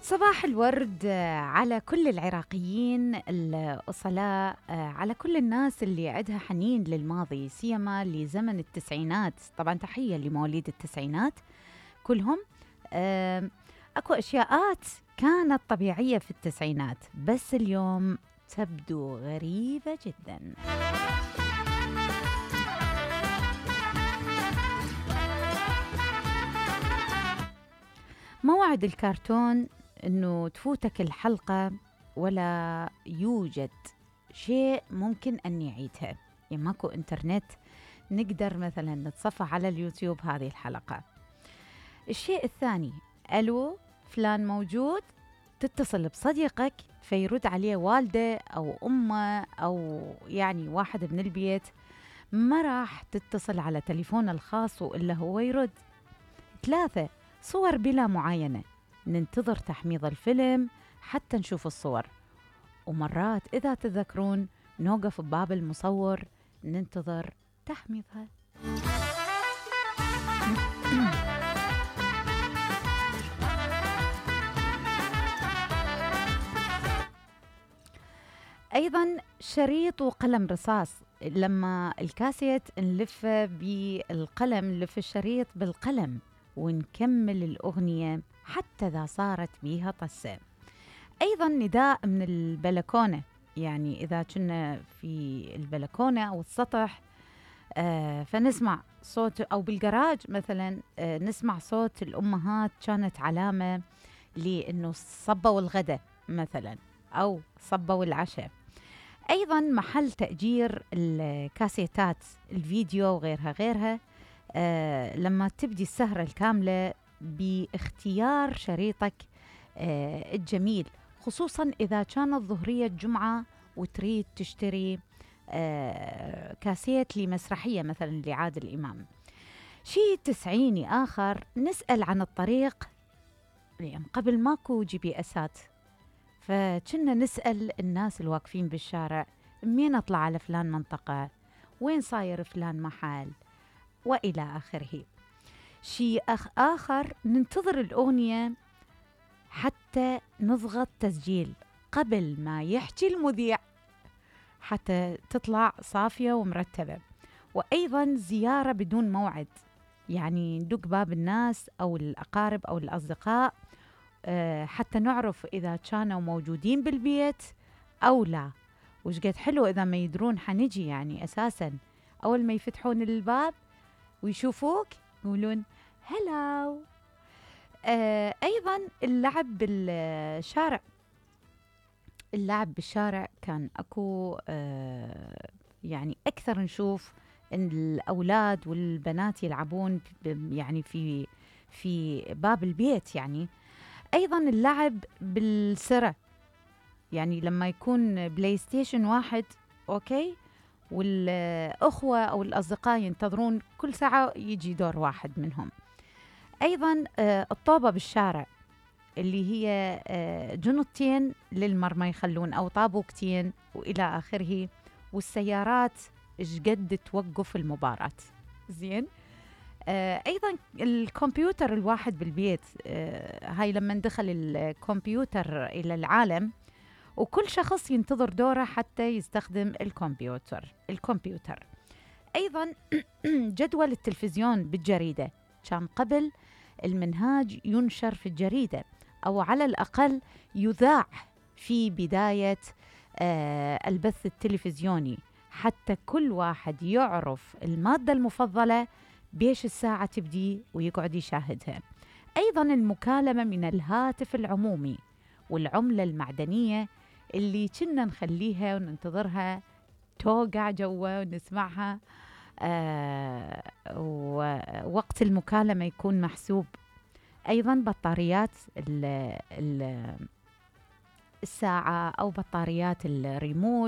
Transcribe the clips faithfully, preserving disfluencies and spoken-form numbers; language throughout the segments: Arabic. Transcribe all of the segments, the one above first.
صباح الورد آه، على كل العراقيين الأصلاء، آه، على كل الناس اللي عندها حنين للماضي، سيما لزمن التسعينات. طبعا تحية لمواليد التسعينات كلهم. آم، أكو أشياءات كانت طبيعية في التسعينات بس اليوم تبدو غريبة جدا. موعد الكرتون انه تفوتك الحلقة ولا يوجد شيء ممكن ان يعيدها، يعني ماكو انترنت نقدر مثلا نتصفح على اليوتيوب هذه الحلقة. الشيء الثاني، الو فلان موجود، تتصل بصديقك فيرد عليه والده او امه او يعني واحد من البيت، ما راح تتصل على تليفونه الخاص والا هو يرد. ثلاثة، صور بلا معاينة، ننتظر تحميض الفيلم حتى نشوف الصور، ومرات إذا تذكرون نوقف بباب المصور ننتظر تحميضها. أيضا شريط وقلم رصاص، لما الكاسيت نلفه بالقلم نلف الشريط بالقلم ونكمل الأغنية حتى إذا صارت بيها طسة. أيضا نداء من البلكونة، يعني إذا كنا في البلكونة أو السطح آه فنسمع صوت، أو بالجراج مثلا آه نسمع صوت الأمهات، كانت علامة لأنه صبوا الغداء مثلا أو صبوا العشاء. أيضا محل تأجير الكاسيتات الفيديو وغيرها غيرها، آه لما تبدي السهرة الكاملة باختيار شريطك آه الجميل، خصوصا إذا كانت ظهرية جمعة وتريد تشتري آه كاسيت لمسرحية مثلا لعادل إمام. شيء تسعيني آخر، نسأل عن الطريق، يعني قبل ماكو جي بي اسات، فكنا نسأل الناس الواقفين بالشارع مين أطلع على فلان منطقة، وين صاير فلان محل، وإلى آخره. شيء أخ آخر، ننتظر الأغنية حتى نضغط تسجيل قبل ما يحكي المذيع حتى تطلع صافية ومرتبة. وأيضا زيارة بدون موعد، يعني ندق باب الناس أو الأقارب أو الأصدقاء أه حتى نعرف إذا كانوا موجودين بالبيت أو لا. وش قد حلو إذا ما يدرون حنجي، يعني أساسا أول ما يفتحون الباب ويشوفوك يقولون هلاو. آه أيضا اللعب بالشارع، اللعب بالشارع كان أكو آه يعني أكثر، نشوف إن الأولاد والبنات يلعبون يعني في في باب البيت. يعني أيضا اللعب بالسرة، يعني لما يكون بلاي ستيشن واحد أوكي والأخوة أو الأصدقاء ينتظرون كل ساعة يجي دور واحد منهم. أيضا آه الطوبة بالشارع، اللي هي آه جنطتين للمرمى يخلون أو طابوكتين وإلى آخره. والسيارات إيش قد توقف المباراة زين. آه أيضا الكمبيوتر الواحد بالبيت، آه هاي لما دخل الكمبيوتر إلى العالم وكل شخص ينتظر دوره حتى يستخدم الكمبيوتر الكمبيوتر أيضا جدول التلفزيون بالجريدة، كان قبل المنهاج ينشر في الجريدة أو على الأقل يذاع في بداية آه البث التلفزيوني حتى كل واحد يعرف المادة المفضلة بيش الساعة تبدي ويقعد يشاهدها. أيضا المكالمة من الهاتف العمومي والعملة المعدنية اللي كنا نخليها وننتظرها توقع جوا ونسمعها آه ووقت المكالمة يكون محسوب. أيضا بطاريات ال ال الساعة أو بطاريات الريموت،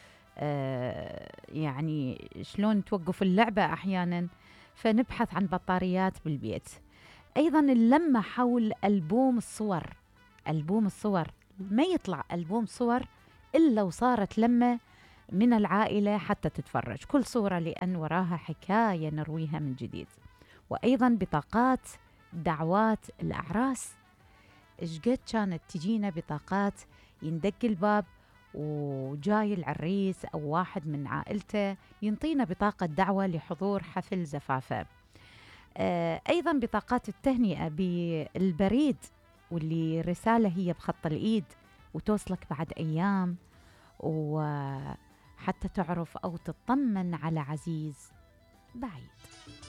آه يعني شلون توقف اللعبة أحيانا، فنبحث عن بطاريات بالبيت. أيضا اللمة حول ألبوم الصور، ألبوم الصور ما يطلع ألبوم صور إلا وصارت لمة من العائلة حتى تتفرج كل صورة، لأن وراها حكاية نرويها من جديد. وأيضا بطاقات دعوات الأعراس شقد كانت تجينا بطاقات يندق الباب وجاي العريس أو واحد من عائلته ينطينا بطاقة دعوة لحضور حفل زفافه. آه، أيضا بطاقات التهنئة بالبريد، واللي رسالة هي بخط الإيد وتوصلك بعد أيام، وحتى تعرف أو تطمن على عزيز بعيد.